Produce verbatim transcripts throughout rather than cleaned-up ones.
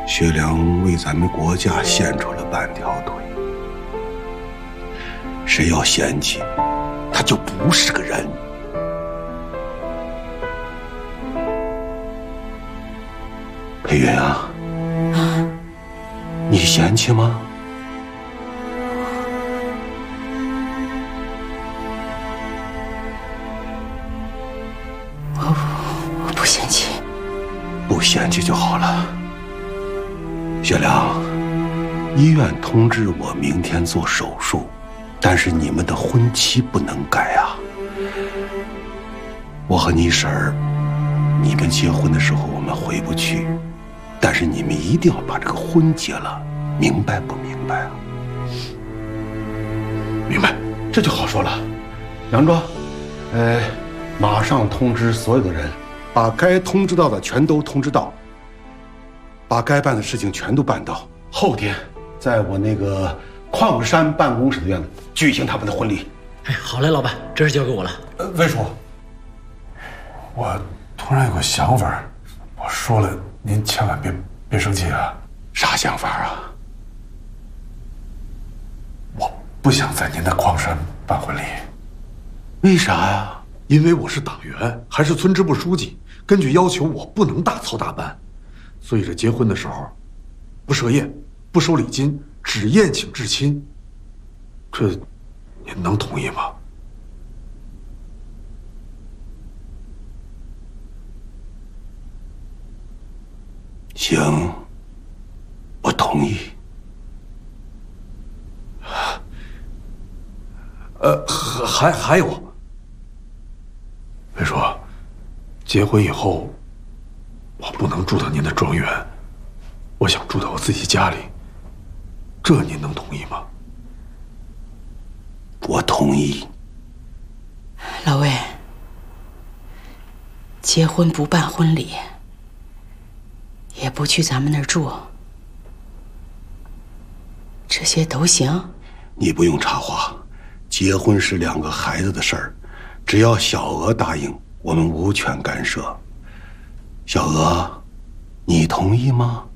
薛良为咱们国家献出了半条腿，谁要嫌弃，他就不是个人。裴云啊，你嫌弃吗？ 我我不嫌弃， 不嫌弃就好了。薛良，医院通知我明天做手术，但是你们的婚期不能改啊。我和你婶儿，你们结婚的时候我们回不去，但是你们一定要把这个婚结了，明白不明白啊？ 明白，这就好说了。杨庄，呃，马上通知所有的人，把该通知到的全都通知到，把该办的事情全都办到。后天，在我那个矿山办公室的院子举行他们的婚礼。 哎，好嘞，老板，这事交给我了。 呃，魏叔， 我突然有个想法，我说了，您千万别别生气啊！ 啥想法啊？ 我不想在您的矿山办婚礼。 为啥呀？ 因为我是党员，还是村支部书记，根据要求，我不能大操大办，所以这结婚的时候，不设宴，不收礼金，只宴请至亲。这，您能同意吗？ 行，我同意。 呃，还还有，魏叔，结婚以后，我不能住到您的庄园，我想住到我自己家里，这您能同意吗？ 我同意。 老魏，结婚不办婚礼，也不去咱们那儿住，这些都行？ 你不用插话，结婚是两个孩子的事儿，只要小娥答应，我们无权干涉。小娥，你同意吗？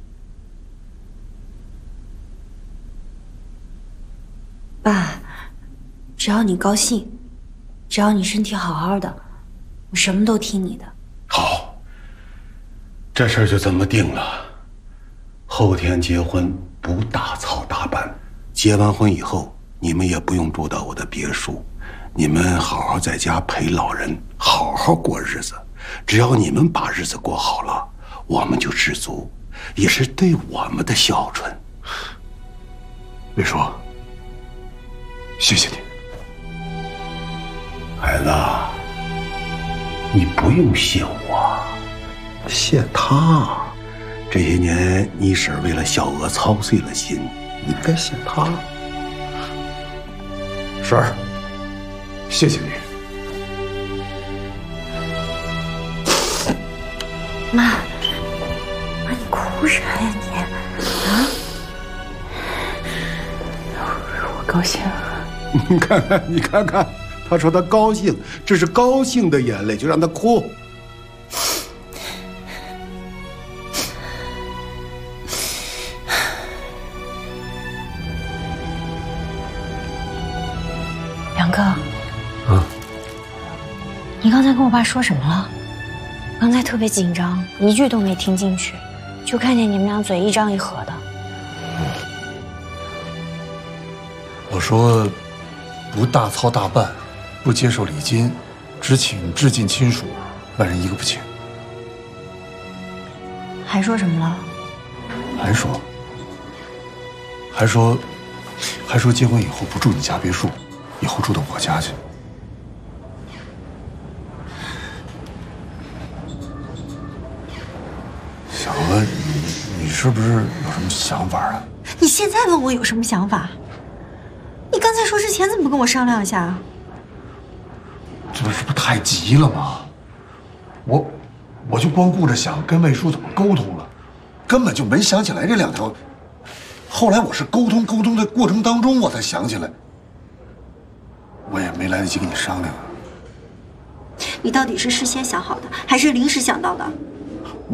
爸，只要你高兴，只要你身体好好的，我什么都听你的。 好，这事儿就这么定了。后天结婚不大操大办，结完婚以后，你们也不用住到我的别墅，你们好好在家陪老人，好好过日子。只要你们把日子过好了，我们就知足，也是对我们的孝顺。 魏叔，谢谢你。 孩子，你不用谢我，谢他。这些年你婶为了小娥操碎了心，你该谢他。 婶儿，谢谢你。 妈，妈，你哭啥呀你？啊？ 我高兴。 你看看，你看看，他说他高兴，这是高兴的眼泪，就让他哭。 梁哥， 啊， 你刚才跟我爸说什么了？刚才特别紧张，一句都没听进去，就看见你们俩嘴一张一合的。 我说，不大操大办，不接受礼金，只请至近亲属，外人一个不请。 还说什么了？ 还说，还说，还说结婚以后不住你家别墅，以后住到我家去。小娥，你你是不是有什么想法啊？ 你现在问我有什么想法？你刚才说之前怎么不跟我商量一下啊？ 这不是不太急了吗？我我就光顾着想跟魏叔怎么沟通了，根本就没想起来这两条。后来我是沟通沟通的过程当中，我才想起来，我也没来得及跟你商量。 你到底是事先想好的，还是临时想到的？